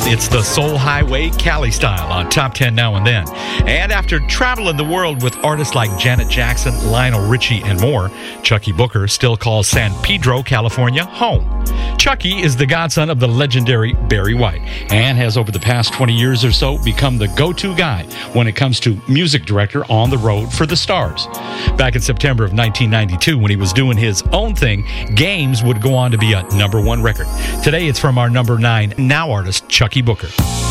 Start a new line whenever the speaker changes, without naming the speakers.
It's the Soul Highway Cali Style on Top 10 Now and Then. And after traveling the world with artists like Janet Jackson, Lionel Richie, and more, Chucky Booker still calls San Pedro, California, home. Chucky is the godson of the legendary Barry White and has over the past 20 years or so become the go-to guy when it comes to music director on the road for the stars. Back in September of 1992, when he was doing his own thing, Games would go on to be a #1 record. Today, it's from our #9 Now artist, Chucky Booker.